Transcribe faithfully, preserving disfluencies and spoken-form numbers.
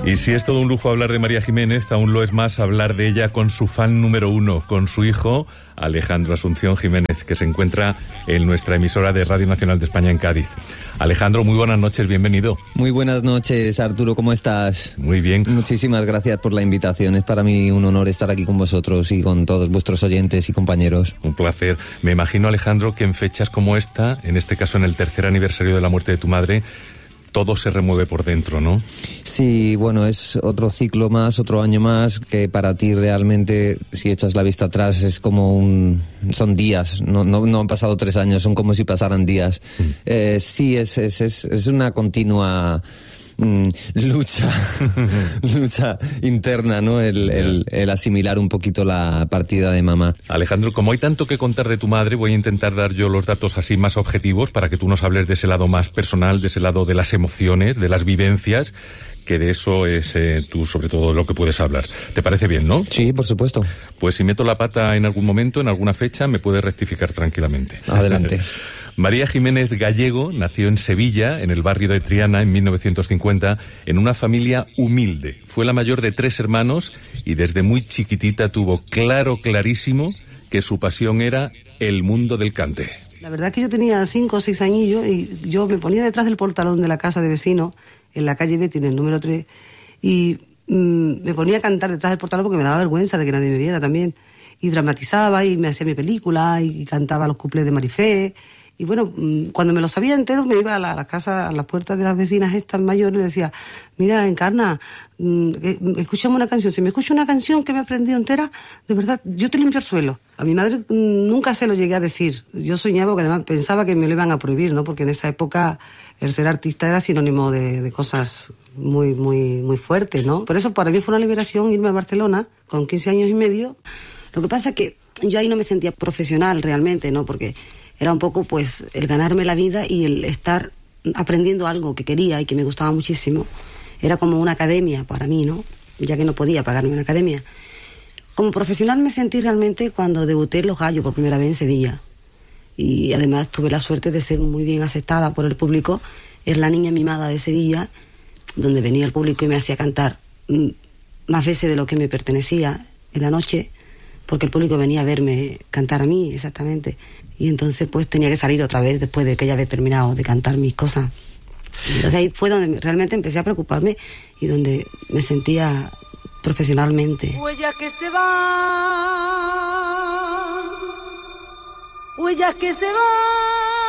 Y si es todo un lujo hablar de María Jiménez, aún lo es más hablar de ella con su fan número uno, con su hijo Alejandro Asunción Jiménez, que se encuentra en nuestra emisora de Radio Nacional de España en Cádiz. Alejandro, muy buenas noches, bienvenido. Muy buenas noches, Arturo, ¿cómo estás? Muy bien. Muchísimas gracias por la invitación, es para mí un honor estar aquí con vosotros y con todos vuestros oyentes y compañeros. Un placer. Me imagino, Alejandro, que en fechas como esta, en este caso en el tercer aniversario de la muerte de tu madre, todo se remueve por dentro, ¿no? Sí, bueno, es otro ciclo más, otro año más, que para ti realmente, si echas la vista atrás, es como un... son días, no, no, no han pasado tres años, son como si pasaran días. Mm. Eh, sí, es, es, es, es una continua... Mm, lucha lucha interna, ¿no? El, el, el asimilar un poquito la partida de mamá. Alejandro, como hay tanto que contar de tu madre, voy a intentar dar yo los datos así más objetivos para que tú nos hables de ese lado más personal, de ese lado de las emociones, de las vivencias, que de eso es eh, tú sobre todo lo que puedes hablar. ¿Te parece bien, no? Sí, por supuesto. Pues si meto la pata en algún momento, en alguna fecha, me puedes rectificar tranquilamente. Adelante. María Jiménez Gallego nació en Sevilla, en el barrio de Triana, en mil novecientos cincuenta, en una familia humilde. Fue la mayor de tres hermanos y desde muy chiquitita tuvo claro, clarísimo, que su pasión era el mundo del cante. La verdad es que yo tenía cinco o seis añillos y yo me ponía detrás del portalón de la casa de vecino, en la calle Betty, en el número tres, y mmm, me ponía a cantar detrás del portalón porque me daba vergüenza de que nadie me viera también. Y dramatizaba y me hacía mi película y cantaba los cuplés de Marifé. Y bueno, cuando me lo sabía entero, me iba a la, a la casa, a las puertas de las vecinas estas mayores y decía, mira, Encarna, escúchame una canción. Si me escucho una canción que me he aprendido entera, de verdad, yo te limpio el suelo. A mi madre nunca se lo llegué a decir. Yo soñaba, porque además pensaba que me lo iban a prohibir, ¿no? Porque en esa época el ser artista era sinónimo de, de cosas muy, muy, muy fuertes, ¿no? Por eso para mí fue una liberación irme a Barcelona con quince años y medio. Lo que pasa es que yo ahí no me sentía profesional realmente, ¿no? Porque era un poco, pues, el ganarme la vida y el estar aprendiendo algo que quería y que me gustaba muchísimo. Era como una academia para mí, ¿no? Ya que no podía pagarme una academia. Como profesional me sentí realmente cuando debuté en Los Gallos por primera vez en Sevilla. Y además tuve la suerte de ser muy bien aceptada por el público. Era la niña mimada de Sevilla, donde venía el público y me hacía cantar más veces de lo que me pertenecía en la noche, porque el público venía a verme cantar a mí, exactamente. Y entonces pues tenía que salir otra vez después de que ya había terminado de cantar mis cosas. Entonces ahí fue donde realmente empecé a preocuparme y donde me sentía profesionalmente. Huellas que se van, huellas que se van.